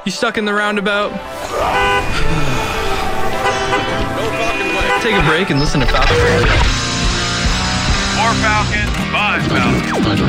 You stuck in the roundabout? No fucking way. Take a break and listen to Falcon Radio. More Falcon, 5 Falcon.